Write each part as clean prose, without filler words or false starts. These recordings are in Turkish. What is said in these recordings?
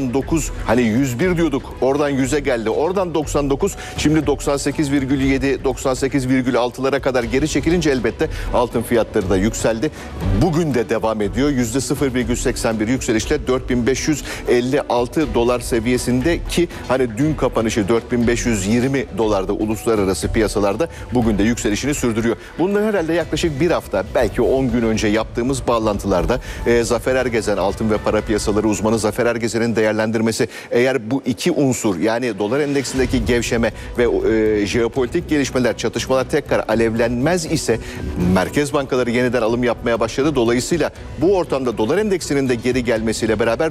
99, hani 101 diyorduk, oradan 100'e geldi, oradan 99, şimdi 98,7, 98,6'lara kadar geri çekilince elbette altın fiyatları da yükseldi. Bugün de devam ediyor. %0,81 yükselişle 4556 dolar seviyesinde, ki hani dün kapanışı 4520 dolarda uluslararası piyasalarda, bugün de yükselişini sürdürüyor. Bundan herhalde yaklaşık bir hafta, belki 10 gün önce yaptığımız bağlantılarda Zafer Ergezen, altın ve para piyasaları uzmanı Zafer Ergezen'in değerlendirmesi, eğer bu iki unsur, yani dolar endeksindeki gevşeme ve jeopolitik gelişmeler, çatışmalar tekrar alevlenmez ise merkez bankaları yeniden alım yapmaya başladı. Dolayısıyla bu ortamda dolar endeksinin de geri gelmesiyle beraber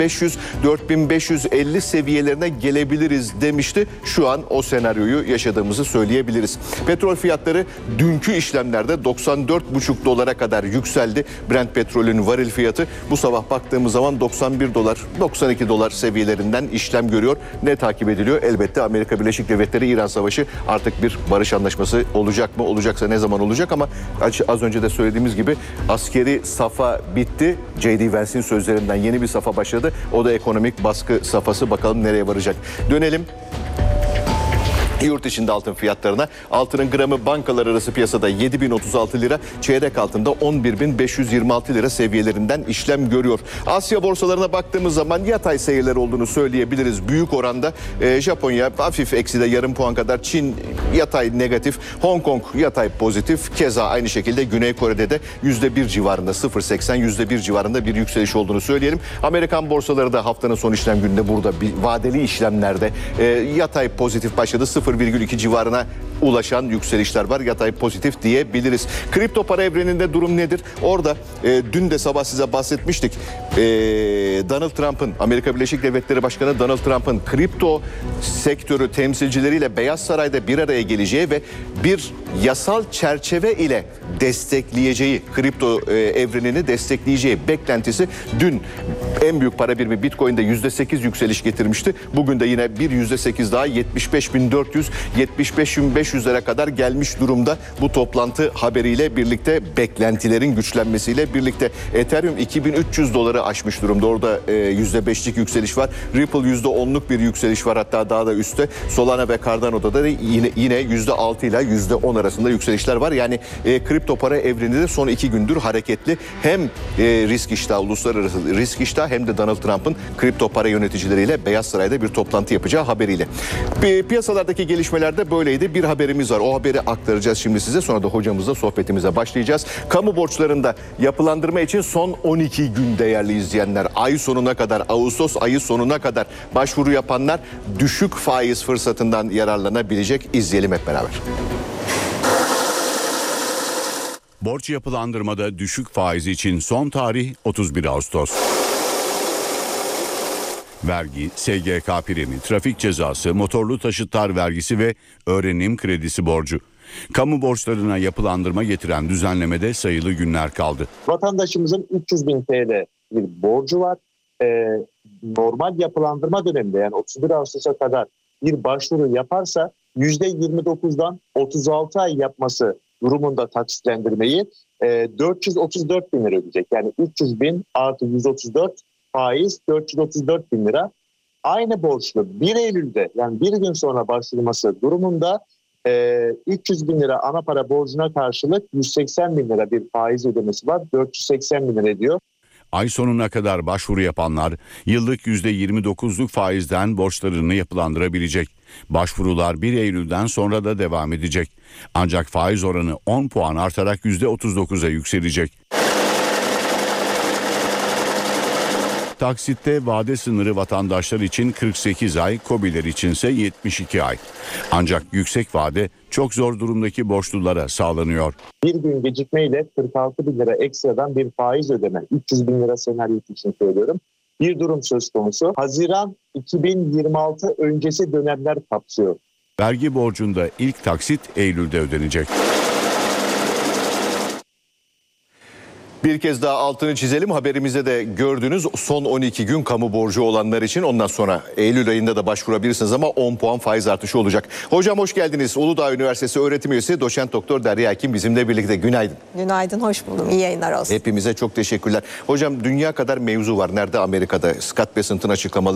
4500-4550 seviyelerine gelebiliriz demişti. Şu an o senaryoyu yaşadığımızı söyleyebiliriz. Petrol fiyatları dünkü işlemlerde 94,5 dolara kadar yükseldi. Brent petrolün varil fiyatı bu sabah baktığımız zaman 91 dolar, 92 dolar seviyelerinden işlem görüyor. Ne takip ediliyor? Elbette Amerika Birleşik Devletleri İran Savaşı, artık bir barış anlaşması olacak mı? Olacaksa ne zaman olacak? Ama az önce de söylediğimiz gibi askeri safa bitti. J.D. Vance'in sözlerinden yeni bir safa başladı. O da ekonomik baskı safhası. Bakalım nereye varacak? Dönelim yurt içinde altın fiyatlarına. Altının gramı bankalar arası piyasada 7.036 lira, çeyrek altında 11.526 lira seviyelerinden işlem görüyor. Asya borsalarına baktığımız zaman yatay seyirler olduğunu söyleyebiliriz. Büyük oranda Japonya hafif ekside yarım puan kadar, Çin yatay negatif, Hong Kong yatay pozitif. Keza aynı şekilde Güney Kore'de de %1 civarında, 0.80 %1 civarında bir yükseliş olduğunu söyleyelim. Amerikan borsaları da haftanın son işlem gününde burada bir vadeli işlemlerde yatay pozitif başladı. 0,2 civarına ulaşan yükselişler var. Yatay pozitif diyebiliriz. Kripto para evreninde durum nedir? Orada dün de sabah size bahsetmiştik. Donald Trump'ın, Amerika Birleşik Devletleri Başkanı Donald Trump'ın kripto sektörü temsilcileriyle Beyaz Saray'da bir araya geleceği ve bir yasal çerçeve ile destekleyeceği, kripto evrenini destekleyeceği beklentisi dün en büyük para birimi Bitcoin'de %8 yükseliş getirmişti. Bugün de yine bir %8 daha 75.400, 75.500'lere kadar gelmiş durumda. Bu toplantı haberiyle birlikte, beklentilerin güçlenmesiyle birlikte Ethereum 2300 doları aşmış durumda. Orada %5'lik yükseliş var. Ripple %10'luk bir yükseliş var, hatta daha da üstte. Solana ve Cardano'da da yine %6 ile %10 arasında yükselişler var. Yani kripto para evreninde de son 2 gündür hareketli. Hem risk iştahı, uluslararası risk iştahı, hem de Donald Trump'ın kripto para yöneticileriyle Beyaz Saray'da bir toplantı yapacağı haberiyle. Piyasalardaki gelişmelerde böyleydi. Bir haberimiz var. O haberi aktaracağız şimdi size. Sonra da hocamızla sohbetimize başlayacağız. Kamu borçlarında yapılandırma için son 12 gün değerli izleyenler. Ay sonuna kadar, Ağustos ayı sonuna kadar başvuru yapanlar düşük faiz fırsatından yararlanabilecek. İzleyelim hep beraber. Borç yapılandırmada düşük faiz için son tarih 31 Ağustos. Vergi, SGK primi, trafik cezası, motorlu taşıtlar vergisi ve öğrenim kredisi borcu. Kamu borçlarına yapılandırma getiren düzenlemede sayılı günler kaldı. Vatandaşımızın 300.000 TL bir borcu var. Normal yapılandırma döneminde, yani 31 Ağustos'a kadar bir başvuru yaparsa %29'dan 36 ay yapması durumunda taksitlendirmeyi 434.000 lira ödeyecek. Yani 300.000 artı 134 faiz 434.000 lira. Aynı borçlu 1 Eylül'de, yani bir gün sonra başvurması durumunda 300.000 lira ana para borcuna karşılık 180.000 lira bir faiz ödemesi var. 480.000 lira ediyor. Ay sonuna kadar başvuru yapanlar yıllık %29'luk faizden borçlarını yapılandırabilecek. Başvurular 1 Eylül'den sonra da devam edecek. Ancak faiz oranı 10 puan artarak %39'a yükselecek. Taksitte vade sınırı vatandaşlar için 48 ay, KOBİ'ler içinse 72 ay. Ancak yüksek vade çok zor durumdaki borçlulara sağlanıyor. Bir gün gecikmeyle 46.000 lira ekstradan bir faiz ödeme, 300.000 lira senaryosu için söylüyorum. Bir durum söz konusu. Haziran 2026 öncesi dönemler kapsıyor. Vergi borcunda ilk taksit Eylül'de ödenecek. Bir kez daha altını çizelim. Haberimizde de gördünüz, son 12 gün kamu borcu olanlar için, ondan sonra Eylül ayında da başvurabilirsiniz ama 10 puan faiz artışı olacak. Hocam hoş geldiniz. Uludağ Üniversitesi öğretim üyesi doçent doktor Derya Ekin bizimle birlikte. Günaydın. Günaydın, hoş buldum. İyi yayınlar olsun. Hepimize çok teşekkürler. Hocam dünya kadar mevzu var. Nerede? Amerika'da. Scott Bessent'ın açıklamaları.